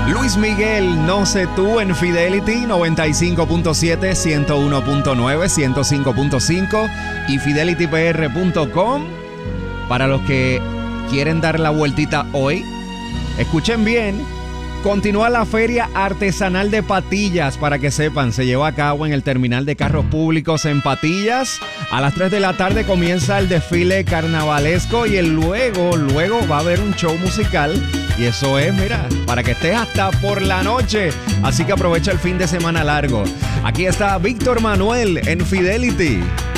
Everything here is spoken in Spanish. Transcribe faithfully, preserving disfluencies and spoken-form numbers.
Luis Miguel, no sé tú, en Fidelity noventa y cinco punto siete, ciento uno punto nueve, ciento cinco punto cinco y fidelity p r punto com. Para los que quieren dar la vueltita hoy, escuchen bien. Continúa la Feria Artesanal de Patillas, para que sepan, se lleva a cabo en el Terminal de Carros Públicos en Patillas. A las tres de la tarde comienza el desfile carnavalesco y el luego, luego va a haber un show musical. Y eso es, mira, para que estés hasta por la noche. Así que aprovecha el fin de semana largo. Aquí está Víctor Manuel en Fidelity.